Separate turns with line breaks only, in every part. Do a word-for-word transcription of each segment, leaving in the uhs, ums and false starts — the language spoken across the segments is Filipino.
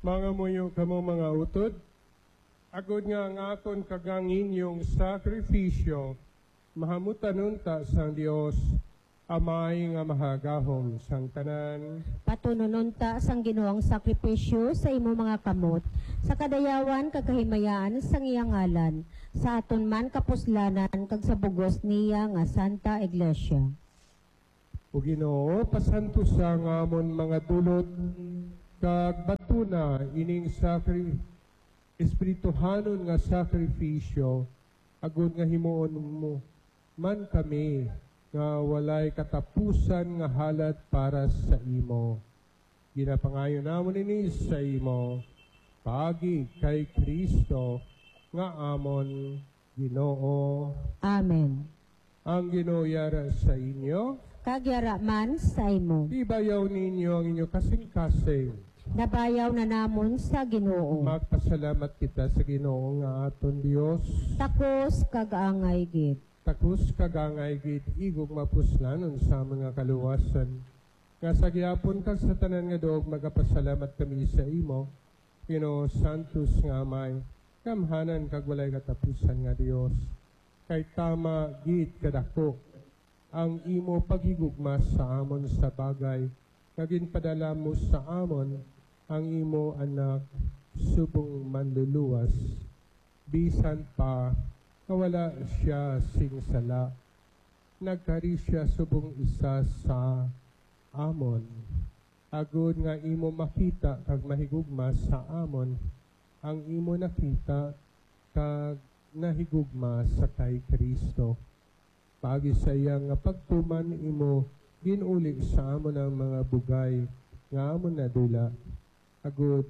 Mga muyo kamo mga utod, agod nga ang aton kagangin yung sakripisyo, mahamutan ta sang Dios, amay nga mahagahom sang tanan.
Patunununta sang Ginoong sakripisyo sa imo mga kamot, sa kadayawan kagahimayaan sang iyang ngalan, sa aton man kapuslanan kag sa bugos niya nga Santa Iglesia.
O Ginoo, pasanto sa ngamon mga dulot, kag batuna ining sakri espirituhanon nga sakripisyo, agud nga himuon mo man kami nga walay katapusan nga halad para sa imo. Ginapangayo namon ini sa imo, pagi kay Kristo nga amon Ginoo.
Amen.
Ang Ginoo yara sa inyo,
Kagyara man sa imo.
ibayaw ninyo ang inyo kasing-kasing.
Nabayaw na namon sa Ginoo.
Magpasalamat kita sa Ginoo nga aton Dios.
Takos kag angay gid.
Takus kagangay gid igog mapuslanon sa mga kaluwasan. Nga sa gihapon kag sa tanan nga doog magapasalamat kami sa imo, Ginoo Santos nga Amay, kamhanan kag walay katapusan nga Dios. Kay tama gid kadako ang imo paghigugma sa amon sa bagay, naging padala mo sa amon ang imo anak subong manluluwas, bisan pa nawala siya sing sala, nagkari siya subong isa sa amon, agud nga imo makita kag mahigugma sa amon ang imo nakita kag nahigugma sa kay Kristo. Pagi sa iyang nga pagtuman imo ginuli sa amon ang mga bugay nga amon nadula, agud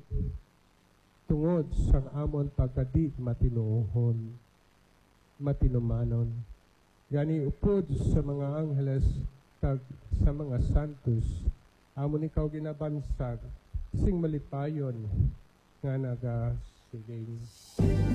tungod sa amon pagkadi matinuohon, matinumanon. Gani upod sa mga angheles kag sa mga santos, amon ikaw ginabansag sing malipayon nga nagasiling.